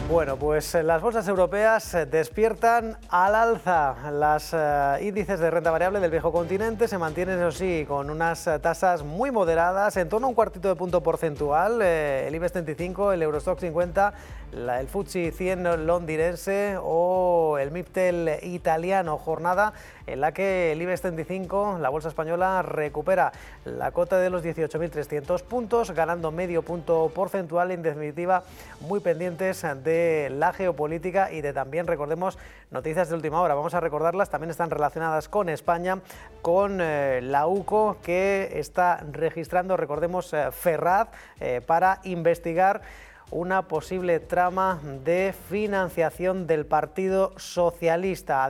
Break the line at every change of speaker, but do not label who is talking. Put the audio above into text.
Bueno, pues las bolsas europeas despiertan al alza. Los índices de renta variable del viejo continente se mantienen, eso sí, con unas tasas muy moderadas, en torno a un cuartito de punto porcentual. El IBEX 35, el Eurostoxx 50, el FTSE 100 londinense o el MIPTEL italiano. Jornada en la que el IBEX 35, la bolsa española, recupera la cota de los 18.300 puntos, ganando medio punto porcentual. En definitiva, muy pendientes de la geopolítica y de también, recordemos, noticias de última hora. Vamos a recordarlas, también están relacionadas con España, con la UCO, que está registrando, recordemos, Ferraz, para investigar una posible trama de financiación del Partido Socialista.